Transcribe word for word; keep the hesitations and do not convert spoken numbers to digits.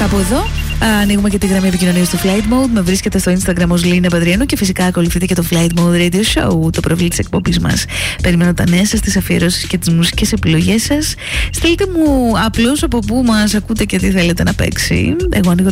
Κάπου εδώ ανοίγουμε και τη γραμμή επικοινωνίας του Flight Mode. Με βρίσκεται στο Instagram ως Λίνα Παντριανού και φυσικά ακολουθείτε και το Flight Mode Radio Show, το προφίλ της εκπομπής μας. Περιμένω τα νέα σας, τις αφιερώσεις και τις μουσικές επιλογές σας. Στείλτε μου απλώς από πού μας ακούτε και τι θέλετε να παίξει. Εγώ ανοίγω